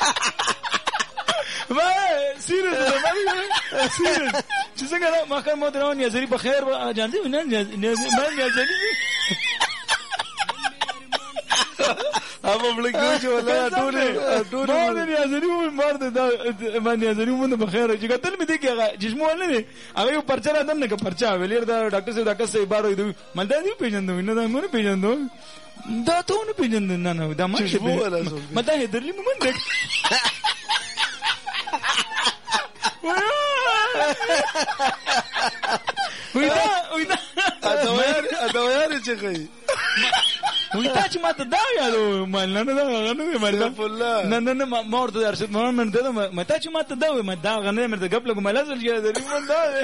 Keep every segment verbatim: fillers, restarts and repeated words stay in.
وای سیریس سیریس چې څنګه ما کوم درو نیازری په خیر جان دي نه نه نیازری هغه بلګو چې ولا ټول ټول ما نیازری مو مرد دا ما نیازری مو په خیر چې قتل مې دي کې جسمو نه دي هغه یو پرچا نه نه پرچا ویلیر دا ډاکټر صاحب ډاکټر صاحب بارو دی مله دی پیژندو نه دا مونږ پیژندو دا ته نه پیژندو نه نه دا ما مته هدرلی مو من ویدا ویدا ادوار ادوار چې کوي ویدا چې ماته دا یادو مال نه دا غنه مله نه نه نه ما ورته درشت ما من ته مته چې ماته دا ما دا غنه مرته غبل کوم لازم چې دا من دا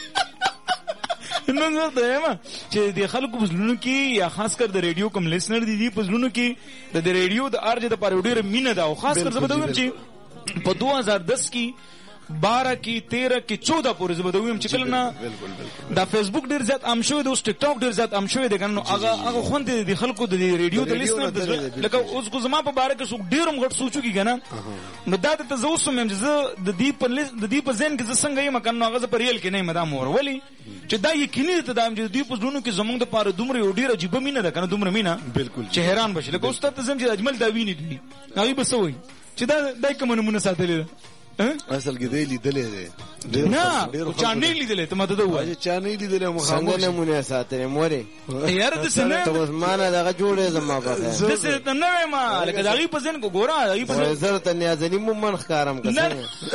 نو نو دا ما چې د خلکو پزلونو کې یا خاص کر د ریډیو کوم لیسنر دي دي پزلونو کې د ریډیو د ارجه د پاره ډیره مینه دا او خاص کر زبدوم چې په دو هزار دس کې بارہ کی تیرہ کی چودہ پورې زبدویم چې کله نه دا فیسبوک ډیر زیات عام شوی د ټیک ټاک ډیر زیات عام شوی د کنه هغه هغه خوند دي خلکو د ریډیو د لیسنر لکه اوس کو زما په باره کې څوک ډیرم غټ سوچو کی کنه نو دا ته زه اوس مې چې د دې په د دې په ذهن کې څنګه یم کنه هغه په ریل کې نه مدام ور ولی چې دا یقیني ته دا چې دې په زړونو کې زمونږ د پاره دومره یو ډیره عجیب مینه ده کنه دومره مینه بالکل چې حیران بشي لکه استاد ته زم چې اجمل دا ویني دي هغه به سوې چې دا دای کوم نمونه ساتلې اصل کې دی لیدلې دی نه چا نه لیدلې ته ماته وایي چا نه لیدلې مخامخ نمونه ساتلې موري یار د سنه ته عثمانه دغه جوړې زما په د څه نه ما لکه دغه په ځین کو ګورا دغه په ځین زر ته نیازنی مو من ښکارم کسه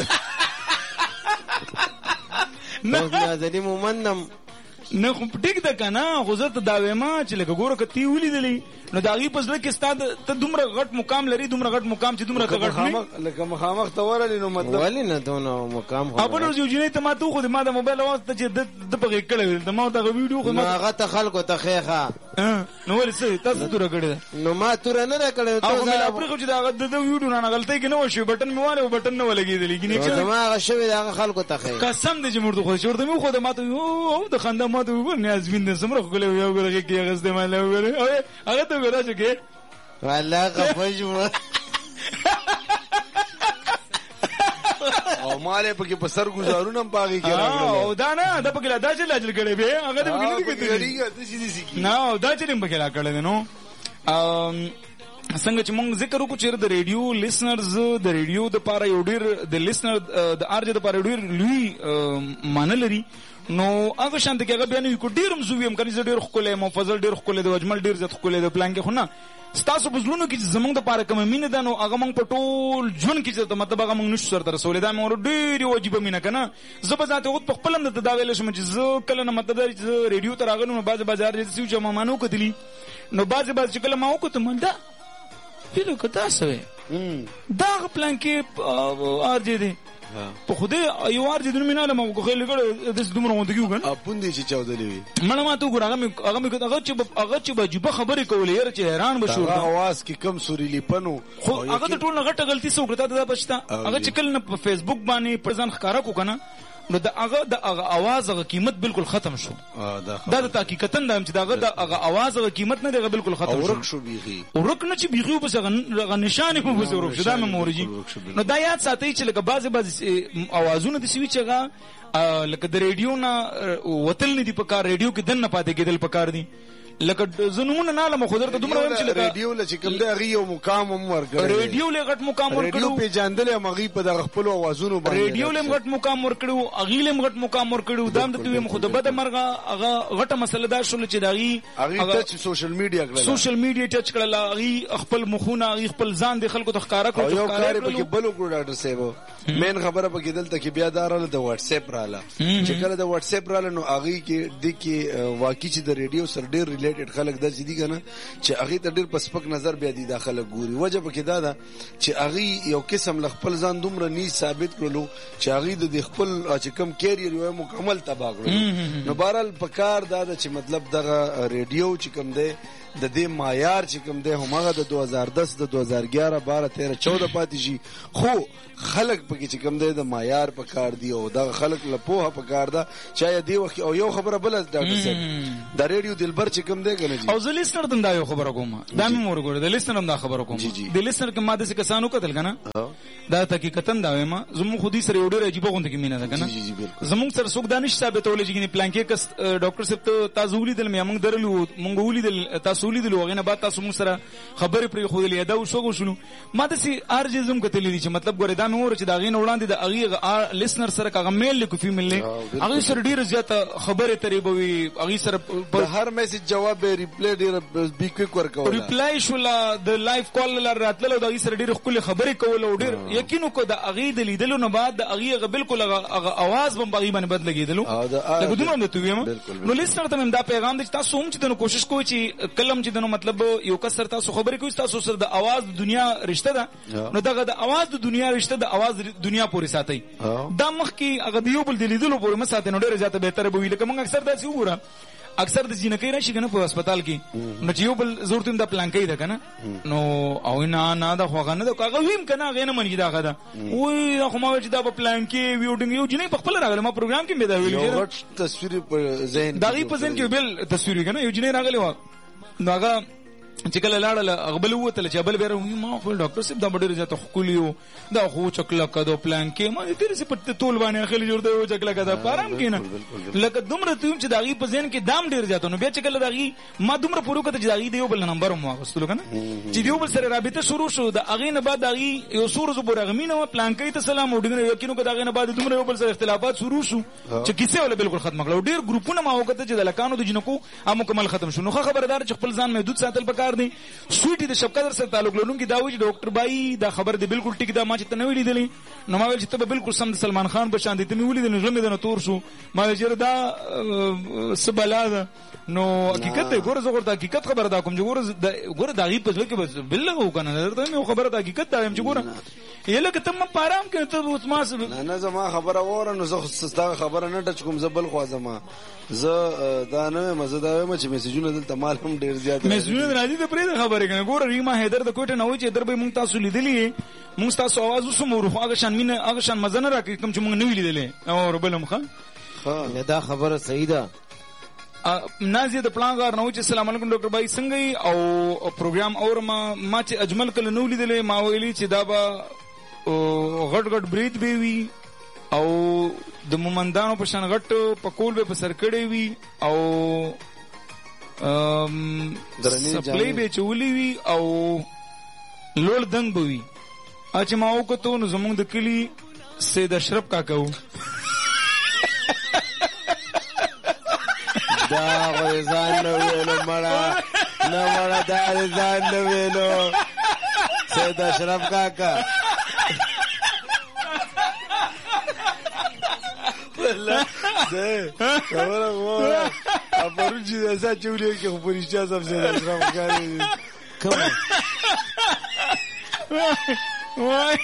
نه نیازنی مو منم نه خو ټیک ده کنه غوزر ته دا وېما چې لکه ګوره کتی ولیدلې نو دا غي پزله کې ستاد ته دومره غټ مقام لري دومره غټ مقام چې دومره غټ نه لکه مخامخ ته ورلې نو مطلب ولی نه دونه مقام هو په ورځ یو جنې ته ما ته خو ما د موبایل اواز ته چې د په کړه د ما ته ویډیو خو ما هغه ته خلکو ته خېخه نو ولې څه تاسو تور کړی نو ما تور نه را کړی ته دا پرې چې دا د ویډیو نه غلطي کې نه وشي بٹن میواله او بٹن نه ولګېدلی کې نه چې ما هغه شوی دا خلکو ته خې قسم دې چې مرده خو شورته مې خو د ما ته او د خنده ما ته ورنه وین د سمره خو له یو غره کې هغه استعمال وره هغه ته ورته کې والله غفجو او مالې پکې په سر گزارونه پاږي کې راغله او دا نه د پکې لا دا چې لاجل کړي به هغه د پکې نه کېږي نه دا چې پکې لا کړي نو څنګه چې موږ ذکر وکړو چې د ریډیو لیسنرز د ریډیو د پاره یو ډیر د لیسنر د ارجه د پاره ډیر لوی مان لري نو هغه شانت کې هغه بیان یو ډیرم زویم کني ډیر خپل مفضل ډیر خپل د اجمل ډیر زت خپل د پلان کې خو نه ستاسو بزلونو کې زمونږ د پاره کوم مینه ده نو هغه موږ په ټول ژوند کې چې مطلب هغه موږ نشو سره رسولې دا موږ ډېر واجب مینه کنه زه به ذات خود په خپل هم د تداویل شم چې زه کله نه مطلب چې ریډیو ته راغلم نو باز بازار دې سیو چې ما مانو کتلی نو باز باز چې کله ما وکړم دا پیلو کتا سوې دا پلان کې ارجه دي په خوده یو ارجه د میناله ما کو خېل کړه د دومره وند کیو کنه اپون دي چې چاودلې وي مړه ما ته ګور هغه هغه هغه چې هغه چې بجبه خبرې کولې ير چې حیران بشو اواز کې کم سوري لیپنو خو هغه ټول نه غټه غلطي سو کړه دا بچتا هغه چې کله په فیسبوک باندې پرځان ښکارا کو کنه نو دا هغه د هغه आवाज هغه قیمت بالکل ختم شو دا د حقیقتن دا چې دا هغه आवाज هغه قیمت نه دی بالکل ختم شو ورک شو بیخي ورک نه چې بیخي بس هغه نشانه په بس ورک شو دا مې مورجی نو دا یاد ساتي چې لکه بعضه بعضه आवाजونه د سوي چې هغه لکه د ریډیو نه وتل نه دی په کار ریډیو کې دنه پاتې کېدل په کار دی لکه زنونه نه لمه خضر ته دومره ویم چې ریډیو له چې کوم دی هغه یو مقام هم ورکړ ریډیو له غټ مقام ورکړو ریډیو په جاندل مغي په د خپل اوازونو باندې ریډیو له غټ مقام ورکړو اغه له غټ مقام ورکړو دا د تویم خود بده مرغه هغه غټه مسله دا شول چې داغي هغه ټچ سوشل میډیا کړل سوشل میډیا ټچ کړل هغه خپل مخونه هغه خپل ځان د خلکو ته ښکارا کړو یو کار په کې بلو ګو ډاکټر صاحب مین خبره په کې دلته کې بیا داراله د واتس اپ رااله چې کله د واتس اپ رااله نو هغه کې د کې واقعي چې د ریډیو سره ډیر ریلیټډ خلک د دي کنه چې هغه ته ډیر پسپک نظر بیا دي داخله ګوري وجه پکې دا ده چې هغه یو قسم ل خپل ځان دومره ني ثابت کړلو چې هغه د خپل چې کم کیریئر یو مکمل تباہ کړو نو بهرال پکار دا ده چې مطلب دغه ریډیو چې کم ده د دې معیار چې کوم دی هماغه د دو هزار دس د دو هزار ګیارہ بارہ تیرہ چودہ پاتې شي خو خلک پکې چې کوم دی د معیار په کار دی او دا خلک له پوهه په کار ده چې دی وخت او یو خبره بل ډاکټر صاحب د ریډیو دلبر چې کوم دی کنه جی او زه لیسنر دم دا یو خبره کوم دا مې مور ګوره د لیسنر هم دا خبره کوم د لیسنر کې ماده څه کسانو قتل کنه دا حقیقتن دا وایم زمو خودي سره یو ډېر عجیب غونډه کې مینه ده کنه زمو سره څوک دانش ثابتول چې پلان کې کس ډاکټر صاحب ته تاسو ولیدل مې موږ درلو موږ ولیدل تاسو ولیدل وغه نه بعد تاسو موږ سره خبرې پرې خو دلې دا وشو شنو ما د سي ارجزم کتلې دي چې مطلب ګوره دا مې ور چې دا غین وړاندې د اغه لیسنر سره کغه میل لیکو فیمیل له اغه سره ډیر زیاته خبره تریبوي اغه سره د هر میسج جواب به ریپلای ډیر بي کویک ورکول ریپلای شولا د لایف کال لر راتلو د اغه سره ډیر خپل خبرې کول او ډیر یقینو کو د اغه د لیدلو نه بعد د اغه بالکل اغه आवाज بم بغي باندې بدلګیدلو لکه دومره د تویم نو لیسنر ته دا پیغام د تاسو هم چې د کوشش کوی چې کلم چې د مطلب یو کسر تاسو خبرې کوی تاسو سره د आवाज د دنیا رشتہ ده نو دغه د आवाज د دنیا رشتہ د आवाज دنیا پورې ساتي دا مخ کې هغه دیو بل دلیدلو پورې مساته نو ډیره زیاته بهتره به وي لکه موږ اکثر داسې وګوره اکثر د جنکې راشي کنه په هسپتال کې نو چې یو بل زورتیم د پلان کې ده کنه نو او نه نه دا خو غنه دا هغه ویم کنه غنه منګی دا غدا وای دا خو ما چې دا په پلان کې ویډینګ یو جنې په خپل راغله ما پروګرام کې مې دا ویل یو تصویر په ذهن دا غي په ذهن کې بل تصویر کنه یو جنې راغله و نو هغه چې کله لاړل اغبل وته چې بل بیره ما خو ډاکټر صاحب دا ډېر زیاته خوليو دا خو چکلا کدو پلان کې ما دې تیرې په تول باندې خلی جوړ دی چکلا کدا پارام کې نه لکه دومره تیم چې داغي په ذهن کې دام ډېر زیاته نو بیا چې کله داغي ما دومره پورو کته چې داغي دیو بل نمبر مو واغستلو کنه چې دیو بل سره رابطه شروع شو د اغه نه بعد داغي یو سور زو برغمینه پلان کې ته سلام وډینه یقینو کدا اغه نه بعد دومره یو بل سره اختلافات شروع شو چې کیسه ولا بالکل ختم کړو ډېر ګروپونه ما وکړه چې د لکانو د جنکو هم مکمل ختم شو نو خبردار چې خپل ځان محدود ساتل پکار دي سویټي د شپقدر سره تعلق لرونکي دا وایي ډاکټر بای دا خبر دی بالکل ټیک دا ما چې ته نه ویلې دي نو ما ویل چې ته بالکل سم د سلمان خان په شان دي ته مې ویلې نو ژوند نه تور شو ما ویل دا سبلا ده نو حقیقت دی ګوره زه ورته حقیقت خبره دا کوم چې ګوره ګوره دا غي په ځل کې بس بالله وکنه درته مې خبره دا حقیقت دا چې ګوره یله که تم پارام کې ته اوس ما نه نه زما خبره وره نو زه ستا خبره نه ټچ کوم زبل خو زما زه دا نه مزه دا وایم چې میسجونه دلته مال هم ډیر زیات میسجونه راځي ته پرې خبره کنه ګوره ریما حیدر د کوټه نه وای چې در به مونږ تاسو لیدلې مونږ تاسو आवाज وسمو هغه شان مين هغه شان مزه نه راکې کوم چې مونږ نه ویلې او ربلم خان ها دا خبره صحیح ده نازیه د پلان غار نو چې السلام علیکم ډاکټر بای څنګه او پروګرام اور ما ما چې اجمل کله نو لیدلې ما ویلي چې دا به غټ غټ برید به وي او د مومندانو په شان غټ پکول به په سر کړي وي او ام سپلې به چولې وي او لول دنګ به وي اچ ما وکړو نو زمونږ د کلی سید اشرف کاکاو دا غزان نو ویلو مړه نو مړه دا غزان نو ویلو سید اشرف کاکا والله ده خبره وره اپرو چې دا چولې کې خو پرشتیا سم سید اشرف کاکا کوم وای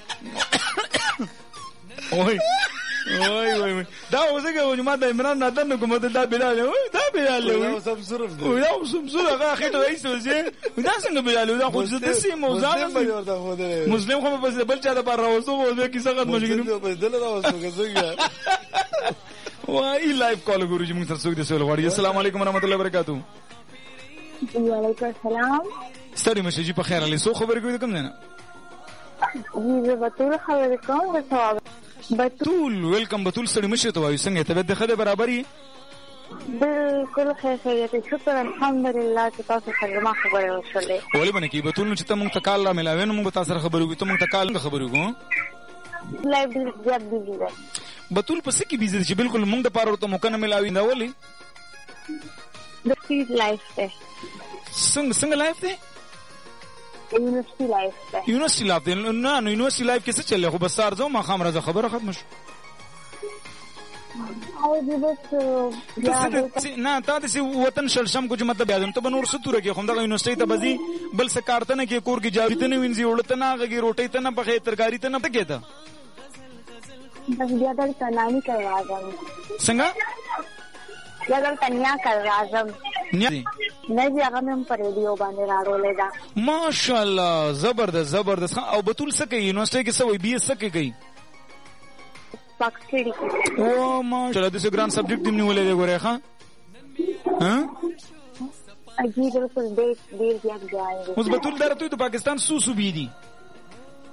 وای وای وای دا اوسګه و ما د عمران نادن کومه دا بلال وای دا بلال وای سم صرف او یا سم صرف هغه خېټه وایسوځي دا څنګه بلال دا خو د سي موزان مسلم خو په بل چا د پر راوځو او د کیسه غد مجګنو په دل راوځو څنګه وای لایف کال ګورو چې موږ سره څوک دي سوال غواړي السلام علیکم ورحمت الله وبرکاتہ وعلیکم السلام ستړي مشه جی په خیر علي سو خبر کوي کوم نه جی زه بتول خبر کوم د ثواب بتول ویلکم بتول ستړي مشه ته وایو څنګه ته د خده برابرۍ بالکل خیریت شکر الحمدلله چې تاسو سره ما خبره وشولې ولې باندې کې بتول چې ته مونږ ته کال را ملاوي نو مونږ تاسو سره خبرو کوو ته مونږ ته کال خبرو کوو لایف ډیر زیات بيزي ده بتول پس کې بيزي چې بالکل مونږ د پاره ته مونږ نه ملاوي نه ولې د سټریټ لایف ته څنګه څنګه لایف ته یونیورسيټي لایف ته یونیورسيټي لایف ته نه نو یونیورسيټي لایف کې څه چلې خو بس سار زو ما خام راځه خبره ختم شو او دې بس نه تا د وطن شلشم کو چې مطلب یادم ته بنور ستوره کې خو دغه یونیورسيټي ته بزي بل څه کارته نه کې کور کې جاري ته نه وینځي ولته نه غږی روټي ته نه پخې ترکاری ته نه پکې ته بس بیا د تنانی کړ راځم څنګه یا د تنیا کړ راځم نه نه جی هغه مې هم په ریډیو باندې راوړلې ده. ماشاءالله زبردست زبردست. او بتول څه کوي یونیورسټي کې څه وایي بي اس څه کوي؟ پاکستاني او ماشاءالله داسې ګران سبجیکټ دې نیولې دی ګورې ښه ها جی بالکل ډېر ډېر زیات ځای دی. اوس بتول درته د پاکستان څو صوبې دي؟